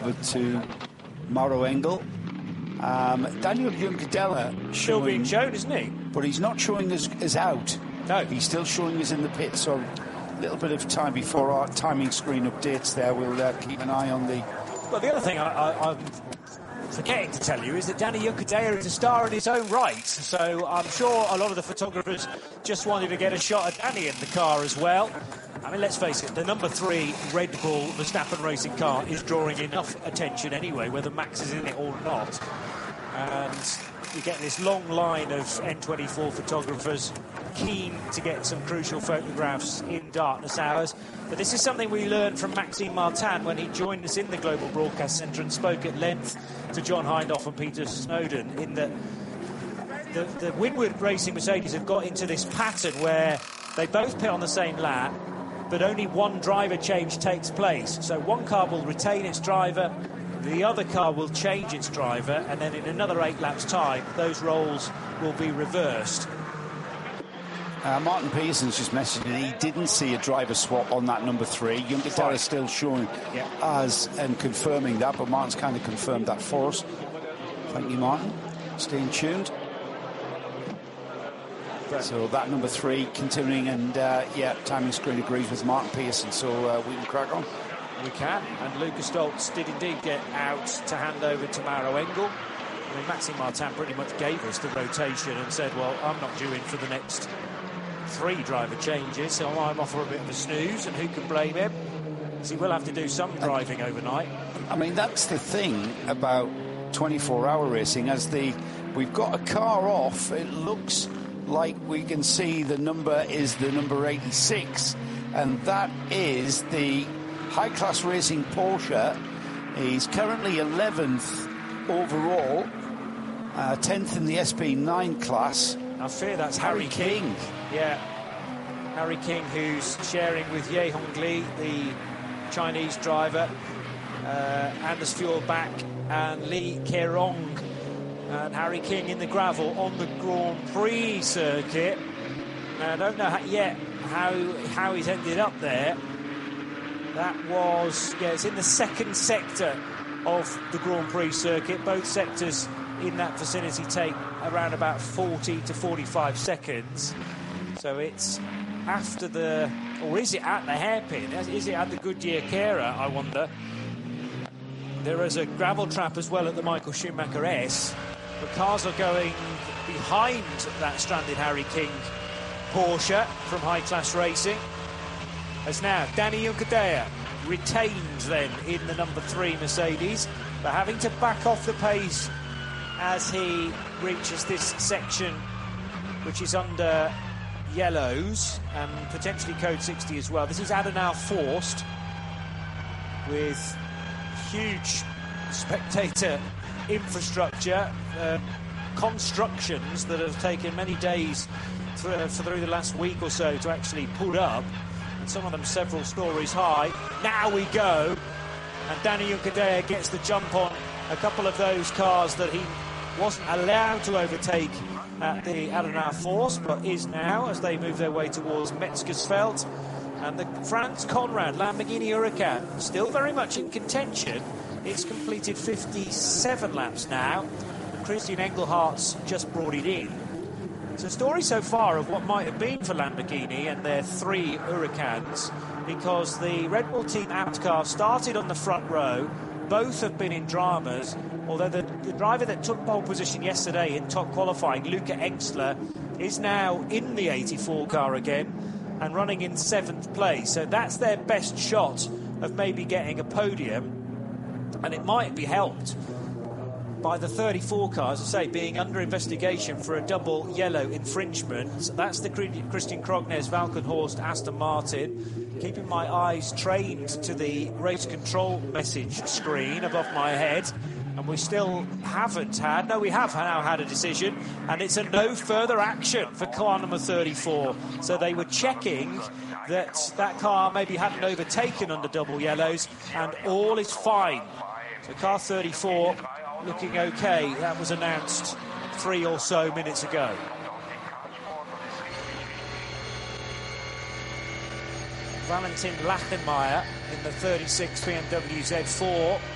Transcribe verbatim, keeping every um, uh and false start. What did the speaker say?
over to Mauro Engel. Um, Daniel Juncadella Still showing, being shown, isn't he? but he's not showing us as out. No. He's still showing us in the pit, so a little bit of time before our timing screen updates there. We'll uh, keep an eye on the... Well, the other thing I, I, I'm forgetting to tell you is that Danny Juncadella is a star in his own right, so I'm sure a lot of the photographers just wanted to get a shot at Danny in the car as well. I mean, let's face it, the number three Red Bull Verstappen racing car is drawing enough attention anyway, whether Max is in it or not. And you get this long line of N twenty-four photographers keen to get some crucial photographs in darkness hours. But this is something we learned from Maxime Martin when he joined us in the Global Broadcast Centre and spoke at length to John Hindhaugh and Peter Snowden, in that the, the Winward Racing Mercedes have got into this pattern where they both pit on the same lap, but only one driver change takes place. So one car will retain its driver, the other car will change its driver, and then in another eight laps' time, those roles will be reversed. Uh, Martin Pearson's just messaged me he didn't see a driver swap on that number three. Juncadella is still showing yeah. as and confirming that, but Martin's kind of confirmed that for us. Thank you, Martin. Staying tuned. So that number three continuing, and uh, yeah, timing screen agrees with Martin Pearson, so uh, we can crack on. We can, and Lucas Stoltz did indeed get out to hand over to Mauro Engel. I mean, Maxime Martin pretty much gave us the rotation and said, well, I'm not due in for the next three driver changes, so I'm off for a bit of a snooze, and who can blame him? Because he will have to do some driving and, overnight. I mean, that's the thing about twenty-four hour racing, as the we've got a car off, it looks like we can see the number is the number eighty-six, and that is the high-class racing Porsche. He's currently eleventh overall, uh, tenth in the S P nine class. I fear that's Harry, Harry King. King. Yeah, Harry King, who's sharing with Ye Hongli, the Chinese driver, uh, Anders Fjordbach and Li Kerong. And Harry King in the gravel on the Grand Prix circuit. Now, I don't know how, yet how how he's ended up there. That was, yeah, it's in the second sector of the Grand Prix circuit. Both sectors in that vicinity take around about forty to forty-five seconds. So it's after the, or is it at the hairpin? Is it at the Goodyear Kera, I wonder? There is a gravel trap as well at the Michael Schumacher S. The cars are going behind that stranded Harry King Porsche from High Class Racing. As now Danny Juncadella retained then in the number three Mercedes, but having to back off the pace as he reaches this section, which is under yellows and potentially code sixty as well. This is Adenauer Forst with huge spectator infrastructure, uh, constructions that have taken many days through, uh, through the last week or so to actually put up, and some of them several stories high. Now we go, and Danny Juncadella gets the jump on a couple of those cars that he wasn't allowed to overtake at the Adenauer Forst, but is now as they move their way towards Metzgersfeld. And the Franz Conrad Lamborghini Huracan still very much in contention. It's completed fifty-seven laps now. Christian Engelhardt's just brought it in. It's a story so far of what might have been for Lamborghini and their three Huracans, because the Red Bull Team Abt car started on the front row. Both have been in dramas, although the, the driver that took pole position yesterday in top qualifying, Luca Engstler, is now in the eighty-four car again and running in seventh place. So that's their best shot of maybe getting a podium. And it might be helped by the thirty-four car, as I say, being under investigation for a double yellow infringement. That's the Christian Krognes Valkenhorst Aston Martin. Keeping my eyes trained to the race control message screen above my head. And we still haven't had, no, we have now had a decision, and it's a no further action for car number thirty-four. So they were checking that that car maybe hadn't overtaken under double yellows, and all is fine. So car thirty-four looking okay. That was announced three or so minutes ago. Valentin Lachenmeyer in the thirty-six B M W Z four